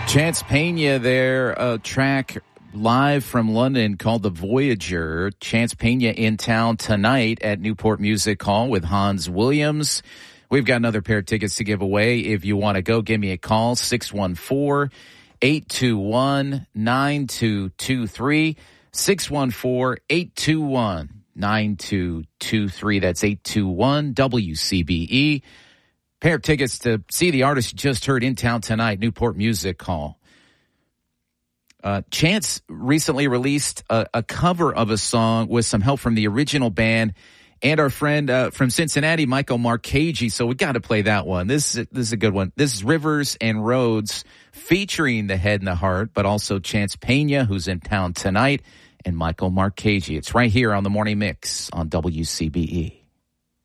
Chance Pena there, a track live from London called The Voyager. Chance Pena in town tonight at Newport Music Hall with Hans Williams. We've got another pair of tickets to give away. If you want to go, give me a call, 614-821-9223, 614-821-9223. That's 821-WCBE. Pair of tickets to see the artist you just heard in town tonight, Newport Music Hall. Chance recently released a cover of a song with some help from the original band and our friend from Cincinnati, Michael Marchese. So we got to play that one. This is a good one. This is Rivers and Roads featuring the Head and the Heart, but also Chance Pena, who's in town tonight, and Michael Marchese. It's right here on the Morning Mix on WCBE.